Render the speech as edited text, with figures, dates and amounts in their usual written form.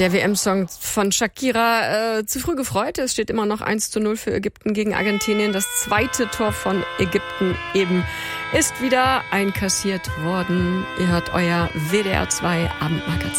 Der WM-Song von Shakira zu früh gefreut. Es steht immer noch 1:0 für Ägypten gegen Argentinien. Das zweite Tor von Ägypten eben ist wieder einkassiert worden. Ihr hört euer WDR 2 Abendmagazin.